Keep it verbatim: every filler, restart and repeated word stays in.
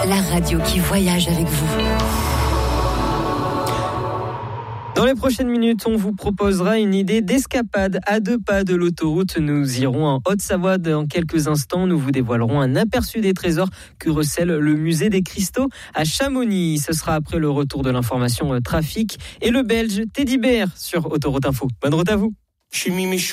la radio qui voyage avec vous. Dans les prochaines minutes, on vous proposera une idée d'escapade à deux pas de l'autoroute. Nous irons en Haute-Savoie dans quelques instants. Nous vous dévoilerons un aperçu des trésors que recèle le musée des cristaux à Chamonix. Ce sera après le retour de l'information trafic et le Belge Teddy Bear sur Autoroute Info. Bonne route à vous.